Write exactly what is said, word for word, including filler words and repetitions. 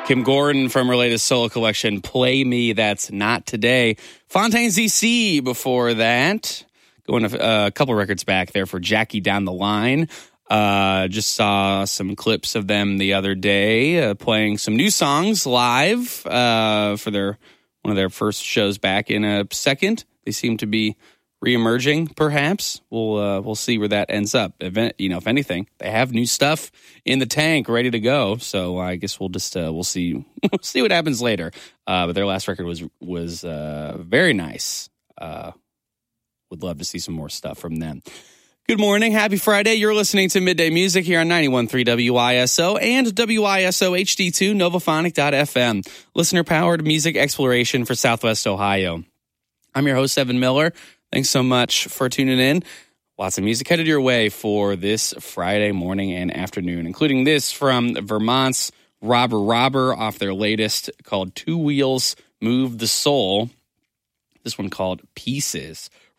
Kim Gordon from her latest solo collection, Play Me, That's Not Today. Fontaine Z C before that. Going a, uh, a couple records back there for Jackie Down the Line. Uh, just saw some clips of them the other day uh, playing some new songs live uh, for their one of their first shows back in a second. They seem to be reemerging, perhaps. We'll uh, we'll see where that ends up. If, you know, if anything, they have new stuff in the tank ready to go. So I guess we'll just uh, we'll see we'll see what happens later. Uh, but their last record was was uh, very nice. Uh, would love to see some more stuff from them. Good morning, happy Friday. You're listening to Midday Music here on ninety-one point three W I S O and W I S O H D two Novophonic dot F M. Listener powered music exploration for Southwest Ohio. I'm your host, Evan Miller. Thanks so much for tuning in. Lots of music headed your way for this Friday morning and afternoon, including this from Vermont's Robber Robber off their latest called Two Wheels Move the Soul. This one called Pieces.